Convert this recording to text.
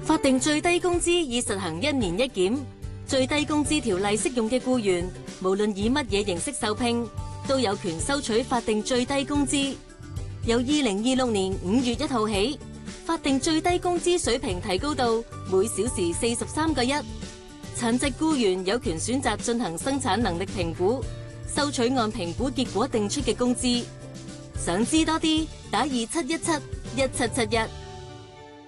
法定最低工資已實行1年1檢，最低工資條例適用嘅僱員，無論以乜嘢形式受聘，都有權收取法定最低工資。由2026年5月1號起，法定最低工資水平提高到每小時43個1。殘疾僱員有權選擇進行生產能力評估，收取按評估結果定出嘅工資。想知多啲，打27171771。